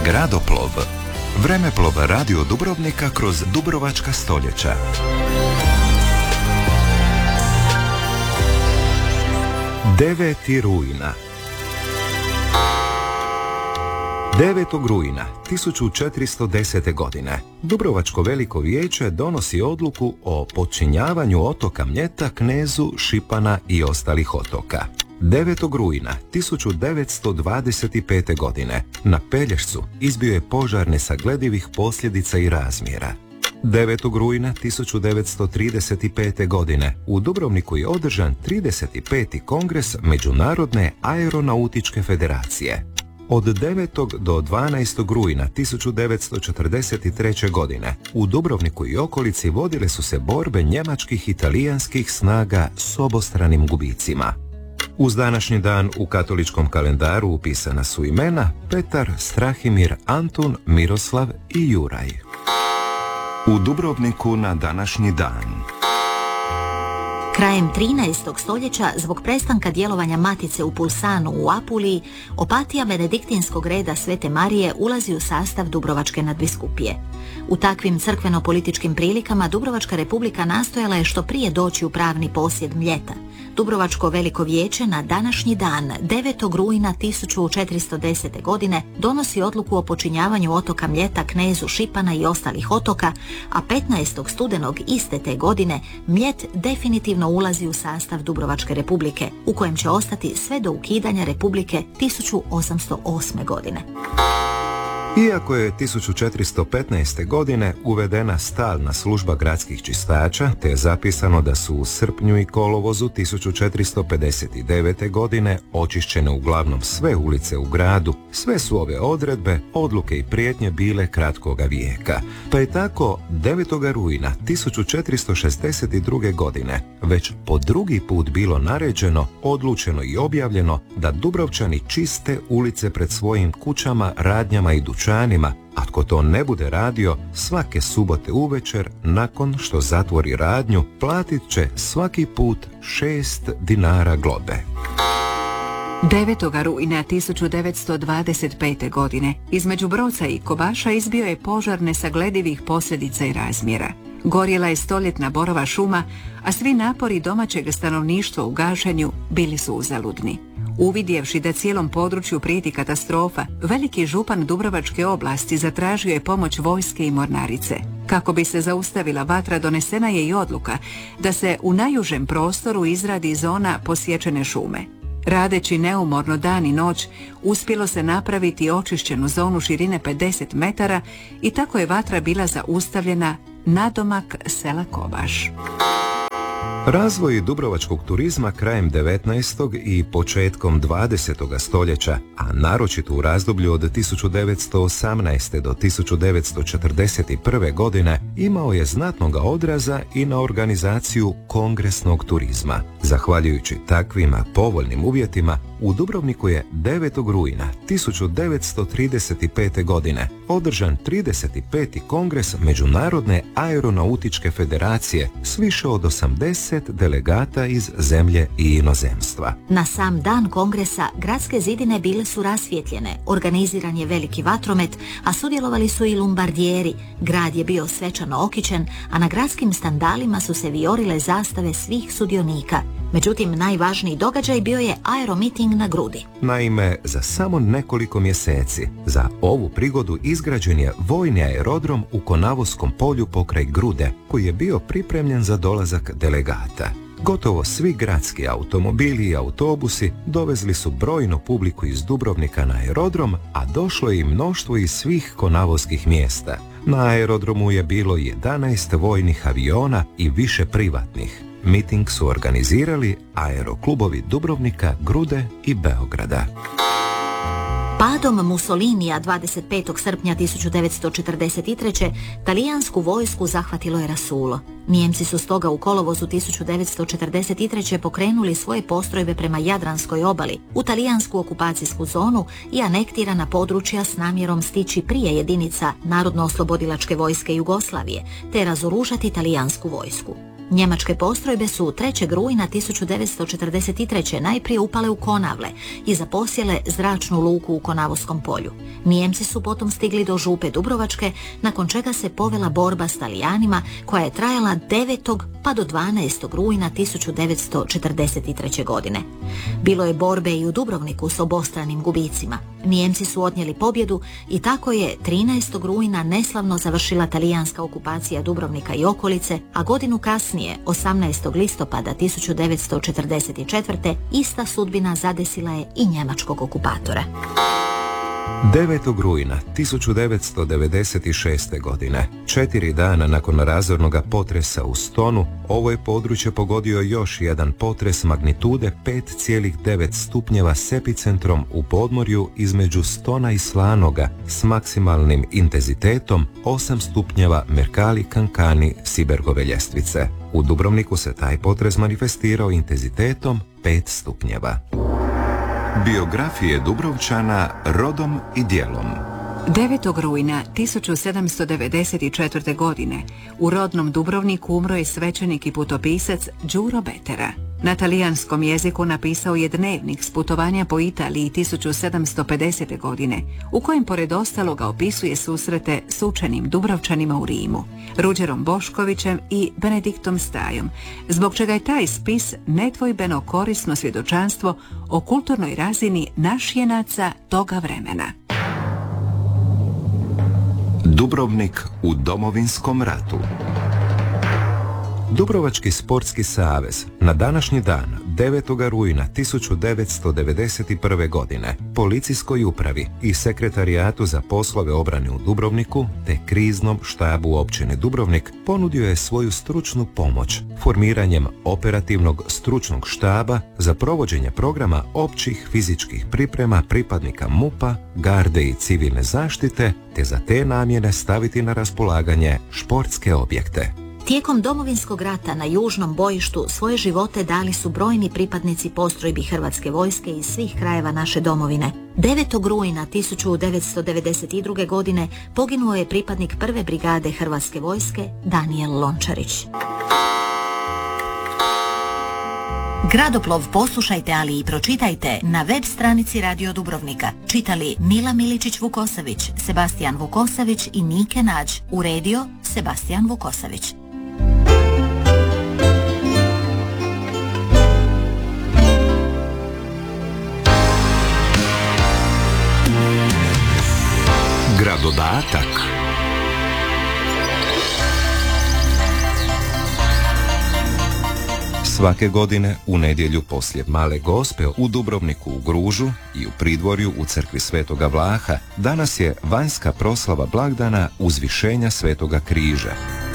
Gradoplov. Vremeplov Radio Dubrovnika kroz Dubrovačka stoljeća. 9. rujna. 9. rujna 1410. godine Dubrovačko veliko vijeće donosi odluku o podčinjavanju otoka Mljeta knezu Šipana i ostalih otoka. 9. rujna 1925. godine na Pelješcu izbio je požar nesagledivih posljedica i razmjera. 9. rujna 1935. godine u Dubrovniku je održan 35. kongres Međunarodne aeronautičke federacije. Od 9. do 12. rujna 1943. godine u Dubrovniku i okolici vodile su se borbe njemačkih i talijanskih snaga s obostranim gubicima. Uz današnji dan u katoličkom kalendaru upisana su imena Petar, Strahimir, Antun, Miroslav i Juraj. U Dubrovniku na današnji dan. Krajem 13. stoljeća, zbog prestanka djelovanja Matice u Pulsanu u Apuliji, Opatija benediktinskog reda Svete Marije ulazi u sastav Dubrovačke nadbiskupije. U takvim crkveno-političkim prilikama Dubrovačka republika nastojala je što prije doći u pravni posjed Mljeta. Dubrovačko veliko vijeće na današnji dan, 9. rujna 1410. godine, donosi odluku o počinjavanju otoka Mljeta knezu Šipana i ostalih otoka, a 15. studenog iste te godine Mljet definitivno ulazi u sastav Dubrovačke republike, u kojem će ostati sve do ukidanja republike 1808. godine. Iako je 1415. godine uvedena stalna služba gradskih čistača, te je zapisano da su u srpnju i kolovozu 1459. godine očišćene uglavnom sve ulice u gradu, sve su ove odredbe, odluke i prijetnje bile kratkoga vijeka. Pa je tako 9. rujna 1462. godine već po drugi put bilo naređeno, odlučeno i objavljeno da Dubrovčani čiste ulice pred svojim kućama, radnjama i dućanima, a tko to ne bude radio, svake subote uvečer, nakon što zatvori radnju, platit će svaki put 6 dinara globe. 9. rujna 1925. godine između Broca i Kobaša izbio je požar nesagledivih posljedica i razmjera. Gorjela je stoljetna borova šuma, a svi napori domaćeg stanovništva u gašenju bili su uzaludni. Uvidjevši da cijelom području prijeti katastrofa, veliki župan Dubrovačke oblasti zatražio je pomoć vojske i mornarice. Kako bi se zaustavila vatra, donesena je i odluka da se u najužem prostoru izradi zona posječene šume. Radeći neumorno dan i noć, uspjelo se napraviti očišćenu zonu širine 50 metara i tako je vatra bila zaustavljena nadomak sela Kobaš. Razvoj dubrovačkog turizma krajem 19. i početkom 20. stoljeća, a naročito u razdoblju od 1918. do 1941. godine, imao je znatnoga odraza i na organizaciju kongresnog turizma. Zahvaljujući takvim povoljnim uvjetima, u Dubrovniku je 9. rujna 1935. godine održan 35. kongres Međunarodne aeronautičke federacije s više od 80 delegata iz zemlje i inozemstva. Na sam dan kongresa gradske zidine bile su rasvjetljene, organiziran je veliki vatromet, a sudjelovali su i lumbardijeri. Grad je bio svečano okićen, a na gradskim standalima su se vijorile zastave svih sudionika. Međutim, najvažniji događaj bio je aeromiting na Grudi. Naime, za samo nekoliko mjeseci za ovu prigodu izgrađen je vojni aerodrom u Konavoskom polju pokraj Grude, koji je bio pripremljen za dolazak delegata. Gotovo svi gradski automobili i autobusi dovezli su brojnu publiku iz Dubrovnika na aerodrom, a došlo je i mnoštvo iz svih konavoskih mjesta. Na aerodromu je bilo 11 vojnih aviona i više privatnih. Miting su organizirali aeroklubovi Dubrovnika, Grude i Beograda. Padom Mussolinija 25. srpnja 1943. talijansku vojsku zahvatilo je rasulo. Nijemci su stoga u kolovozu 1943. pokrenuli svoje postrojbe prema Jadranskoj obali, u talijansku okupacijsku zonu i anektirana područja s namjerom stići prije jedinica Narodno-oslobodilačke vojske Jugoslavije, te razoružati talijansku vojsku. Njemačke postrojbe su 3. rujna 1943. najprije upale u Konavle i zaposjele zračnu luku u Konavoskom polju. Nijemci su potom stigli do Župe Dubrovačke, nakon čega se povela borba s Talijanima koja je trajala 9. pa do 12. rujna 1943. godine. Bilo je borbe i u Dubrovniku s obostranim gubicima. Nijemci su odnijeli pobjedu i tako je 13. rujna neslavno završila talijanska okupacija Dubrovnika i okolice, a godinu kasnije, 18. listopada 1944. ista sudbina zadesila je i njemačkog okupatora. 9. rujna 1996. godine, 4 dana nakon razornog potresa u Stonu, ovo je područje pogodio još jedan potres magnitude 5,9 stupnjeva s epicentrom u podmorju između Stona i Slanoga s maksimalnim intenzitetom 8 stupnjeva Mercalli-Cancani Sibergove ljestvice. U Dubrovniku se taj potres manifestirao intenzitetom 5 stupnjeva. Biografije Dubrovčana rodom i djelom. 9. rujna 1794. godine u rodnom Dubrovniku umro je svećenik i putopisac Đuro Betera. Na talijanskom jeziku napisao je dnevnik s putovanja po Italiji 1750. godine, u kojem pored ostaloga opisuje susrete s učenim Dubrovčanima u Rimu, Ruđerom Boškovićem i Benediktom Stajom, zbog čega je taj spis nedvojbeno korisno svjedočanstvo o kulturnoj razini našjenaca toga vremena. Dubrovnik u Domovinskom ratu. Dubrovački sportski savez na današnji dan, 9. rujna 1991. godine, policijskoj upravi i sekretarijatu za poslove obrane u Dubrovniku te kriznom štabu općine Dubrovnik ponudio je svoju stručnu pomoć formiranjem operativnog stručnog štaba za provođenje programa općih fizičkih priprema pripadnika MUP-a, garde i civilne zaštite te za te namjene staviti na raspolaganje športske objekte. Tijekom Domovinskog rata na južnom bojištu svoje živote dali su brojni pripadnici postrojbi Hrvatske vojske iz svih krajeva naše domovine. 9. rujna 1992. godine poginuo je pripadnik 1. brigade Hrvatske vojske Danijel Lončarić. Gradoplov poslušajte, ali i pročitajte na web stranici Radio Dubrovnika. Čitali Mila Miličić-Vukosavić, Sebastijan Vukosavić i Nike Nađ. Uredio Sebastijan Vukosavić. Gradodatak. Svake godine u nedjelju poslije Male Gospe u Dubrovniku u Gružu i u Pridvorju u crkvi Svetoga Vlaha danas je vanjska proslava blagdana Uzvišenja Svetoga križa.